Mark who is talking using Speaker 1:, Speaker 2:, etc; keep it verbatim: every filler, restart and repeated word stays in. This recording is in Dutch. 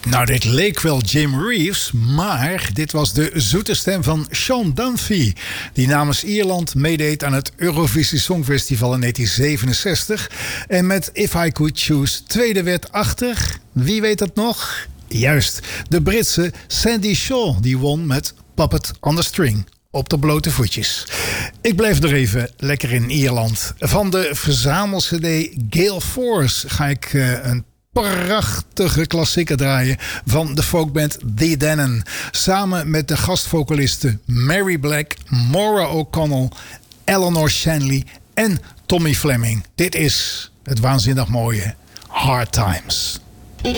Speaker 1: Nou, dit leek wel Jim Reeves, maar dit was de zoete stem van Sean Dunphy, die namens Ierland meedeed aan het Eurovisie Songfestival in negentien zevenenzestig en met If I Could Choose tweede werd achter, wie weet dat nog? Juist, de Britse Sandy Shaw, die won met Puppet on the String. Op de blote voetjes. Ik blijf er even lekker in Ierland. Van de verzamel-C D Gale Force ga ik uh, een prachtige klassieker draaien van de folkband The Dennen. Samen met de gastvocalisten Mary Black, Maura O'Connell, Eleanor Shanley en Tommy Fleming. Dit is het waanzinnig mooie Hard Times.